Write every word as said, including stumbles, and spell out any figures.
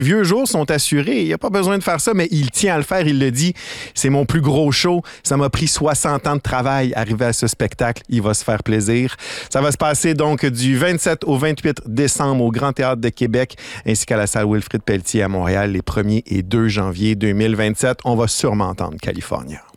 vieux jours sont assurés. Il n'y a pas besoin de faire ça, mais il tient à le faire. Il le dit. C'est mon plus gros show. Ça m'a pris soixante ans de travail arriver à ce spectacle. Il va se faire plaisir. Ça va se passer donc du vingt-sept au vingt-huit décembre au Grand Théâtre de Québec ainsi qu'à la salle Wilfrid Pelletier à Montréal les premier et deux janvier deux mille vingt-sept. On va sûrement entendre California.